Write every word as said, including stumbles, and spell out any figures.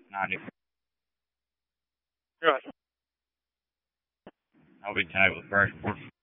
ninety. Right. I'll be tonight with fresh pork.